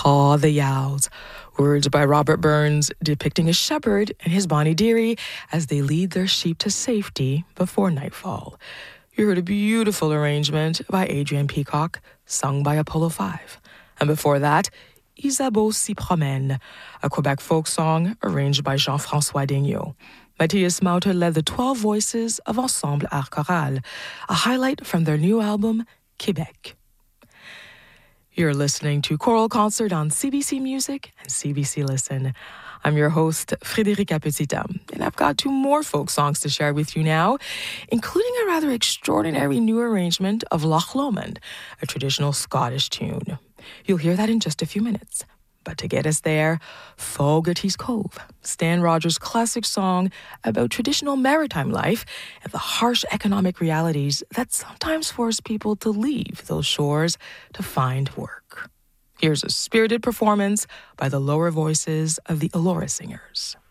Haw the Yowls. Words by Robert Burns depicting a shepherd and his bonny dearie as they lead their sheep to safety before nightfall. You heard a beautiful arrangement by Adrian Peacock, sung by Apollo 5. And before that, Isabeau s'y promène, a Quebec folk song arranged by Jean-François Daigneault. Matthias Mauter led the 12 voices of Ensemble Art Choral, a highlight from their new album, Québec. You're listening to Choral Concert on CBC Music and CBC Listen. I'm your host, Frédérica Petita, and I've got 2 more folk songs to share with you now, including a rather extraordinary new arrangement of Loch Lomond, a traditional Scottish tune. You'll hear that in just a few minutes. But to get us there, Fogarty's Cove, Stan Rogers' classic song about traditional maritime life and the harsh economic realities that sometimes force people to leave those shores to find work. Here's a spirited performance by the lower voices of the Elora Singers.